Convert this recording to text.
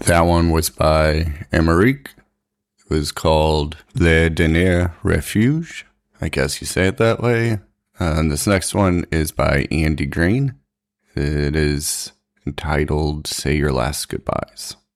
That one was by Emeric. It was called Le Dernier Refuge. I guess you say it that way. And this next one is by Andy Green. It is entitled Say Your Last Goodbyes.